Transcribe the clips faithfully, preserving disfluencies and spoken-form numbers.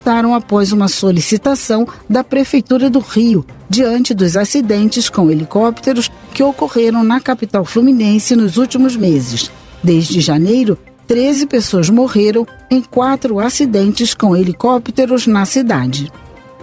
protestaram após uma solicitação da Prefeitura do Rio, diante dos acidentes com helicópteros que ocorreram na capital fluminense nos últimos meses. Desde janeiro, treze pessoas morreram em quatro acidentes com helicópteros na cidade.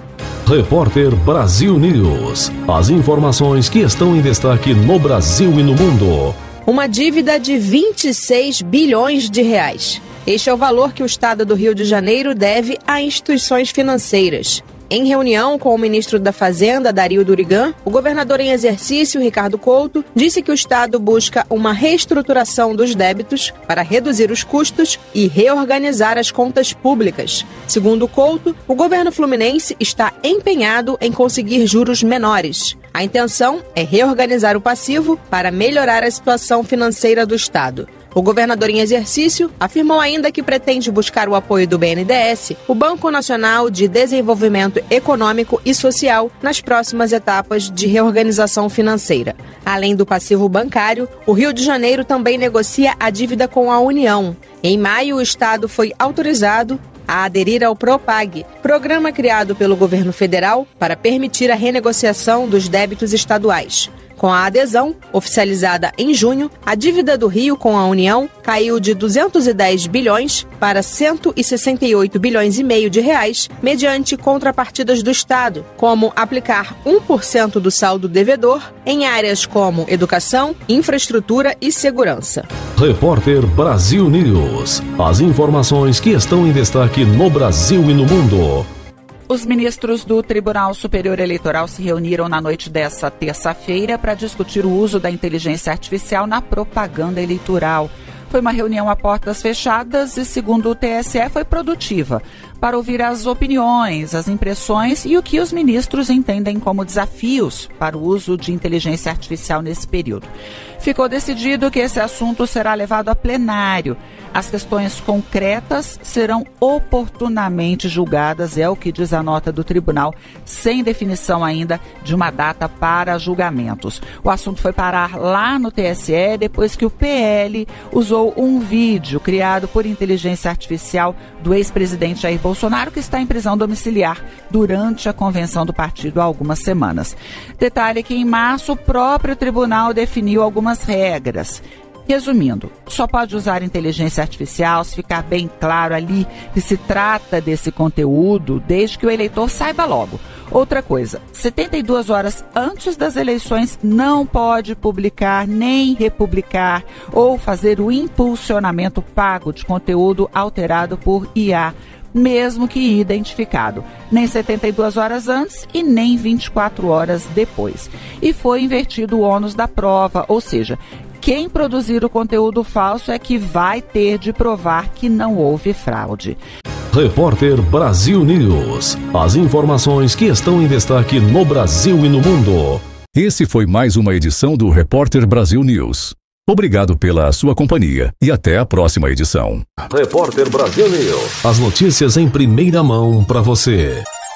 Repórter Brasil News. As informações que estão em destaque no Brasil e no mundo. Uma dívida de vinte e seis bilhões de reais. Este é o valor que o Estado do Rio de Janeiro deve a instituições financeiras. Em reunião com o ministro da Fazenda, Dario Durigan, o governador em exercício, Ricardo Couto, disse que o Estado busca uma reestruturação dos débitos para reduzir os custos e reorganizar as contas públicas. Segundo Couto, o governo fluminense está empenhado em conseguir juros menores. A intenção é reorganizar o passivo para melhorar a situação financeira do Estado. O governador em exercício afirmou ainda que pretende buscar o apoio do B N D E S, o Banco Nacional de Desenvolvimento Econômico e Social, nas próximas etapas de reorganização financeira. Além do passivo bancário, o Rio de Janeiro também negocia a dívida com a União. Em maio, o Estado foi autorizado a aderir ao PROPAG, programa criado pelo governo federal para permitir a renegociação dos débitos estaduais. Com a adesão, oficializada em junho, a dívida do Rio com a União caiu de duzentos e dez bilhões para cento e sessenta e oito bilhões e meio de reais, mediante contrapartidas do Estado, como aplicar um por cento do saldo devedor em áreas como educação, infraestrutura e segurança. Repórter Brasil News. As informações que estão em destaque no Brasil e no mundo. Os ministros do Tribunal Superior Eleitoral se reuniram na noite desta terça-feira para discutir o uso da inteligência artificial na propaganda eleitoral. Foi uma reunião a portas fechadas e, segundo o T S E, foi produtiva para ouvir as opiniões, as impressões e o que os ministros entendem como desafios para o uso de inteligência artificial nesse período. Ficou decidido que esse assunto será levado a plenário. As questões concretas serão oportunamente julgadas, é o que diz a nota do tribunal, sem definição ainda de uma data para julgamentos. O assunto foi parar lá no T S E depois que o P L usou um vídeo criado por inteligência artificial do ex-presidente Jair Bolsonaro, que está em prisão domiciliar durante a convenção do partido há algumas semanas. Detalhe que em março o próprio tribunal definiu algumas regras. Resumindo, só pode usar inteligência artificial se ficar bem claro ali que se trata desse conteúdo, desde que o eleitor saiba logo. Outra coisa, setenta e duas horas antes das eleições não pode publicar nem republicar ou fazer o impulsionamento pago de conteúdo alterado por I A, mesmo que identificado, nem setenta e duas horas antes e nem vinte e quatro horas depois. E foi invertido o ônus da prova, ou seja, quem produzir o conteúdo falso é que vai ter de provar que não houve fraude. Repórter Brasil News. As informações que estão em destaque no Brasil e no mundo. Esse foi mais uma edição do Repórter Brasil News. Obrigado pela sua companhia e até a próxima edição. Repórter Brasil News. As notícias em primeira mão para você.